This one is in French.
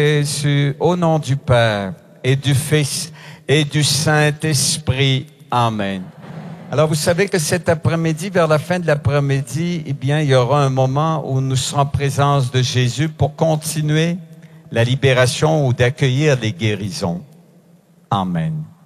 Jésus, au nom du Père et du Fils et du Saint-Esprit. Amen. Alors, vous savez que cet après-midi, vers la fin de l'après-midi, eh bien, il y aura un moment où nous serons en présence de Jésus pour continuer la libération ou d'accueillir les guérisons. Amen.